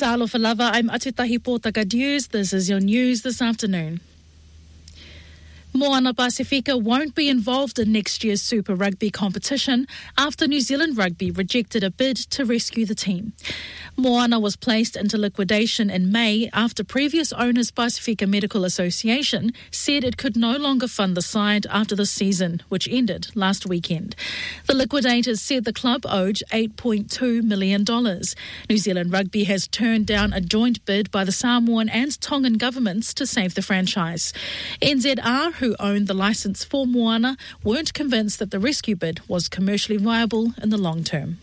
Sa alofa lava, I'm Atutahi Pōtaka News. This is your news this afternoon. Moana Pasifika won't be involved in next year's Super Rugby competition after New Zealand Rugby rejected a bid to rescue the team. Moana was placed into liquidation in May after previous owners Pasifika Medical Association said it could no longer fund the side after the season, which ended last weekend. The liquidators said the club owed $8.2 million. New Zealand Rugby has turned down a joint bid by the Samoan and Tongan governments to save the franchise. NZR, who owned the licence for Moana, weren't convinced that the rescue bid was commercially viable in the long term.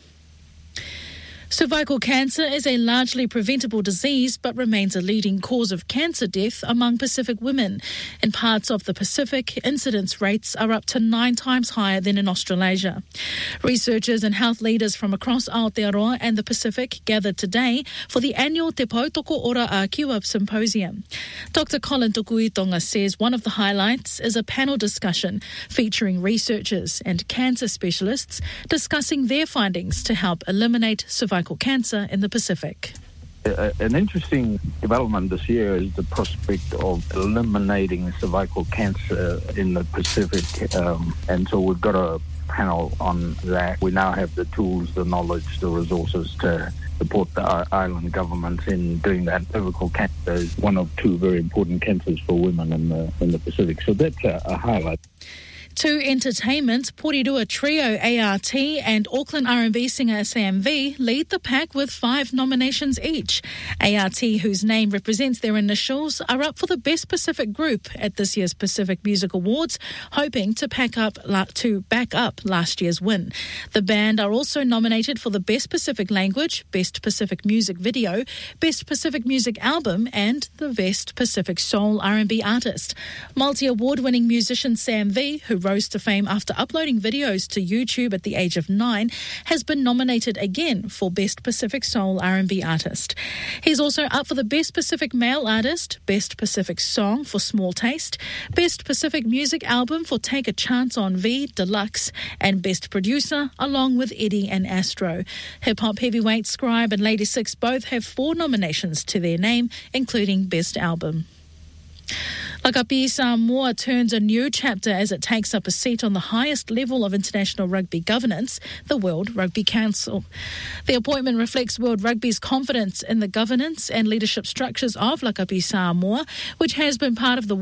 Cervical cancer is a largely preventable disease but remains a leading cause of cancer death among Pacific women. In parts of the Pacific, incidence rates are up to 9 times higher than in Australasia. Researchers and health leaders from across Aotearoa and the Pacific gathered today for the annual Te Pautoko Ora a Kiwa Symposium. Dr. Colin Tukuitonga says one of the highlights is a panel discussion featuring researchers and cancer specialists discussing their findings to help eliminate cervical cancer in the Pacific. An interesting development this year is the prospect of eliminating cervical cancer in the Pacific, and so we've got a panel on that. We now have the tools, the knowledge, the resources to support the island governments in doing that. Cervical cancer is one of 2 very important cancers for women in the Pacific, so that's a highlight. To entertainment, Porirua trio ART and Auckland R&B singer Sam V lead the pack with 5 nominations each. ART, whose name represents their initials, are up for the Best Pacific Group at this year's Pacific Music Awards, hoping to back up last year's win. The band are also nominated for the Best Pacific Language, Best Pacific Music Video, Best Pacific Music Album, and the Best Pacific Soul R&B Artist. Multi-award-winning musician Sam V, who rose to fame after uploading videos to YouTube at the age of 9, has been nominated again for Best Pacific Soul R&B Artist. He's also up for the Best Pacific Male Artist, Best Pacific Song for Small Taste, Best Pacific Music Album for Take a Chance on V Deluxe, and Best Producer along with Eddie and Astro. Hip-hop heavyweight Scribe and Lady Six both have 4 nominations to their name, including Best Album. Lakapi Samoa turns a new chapter as it takes up a seat on the highest level of international rugby governance, the World Rugby Council. The appointment reflects World Rugby's confidence in the governance and leadership structures of Lakapi Samoa, which has been part of the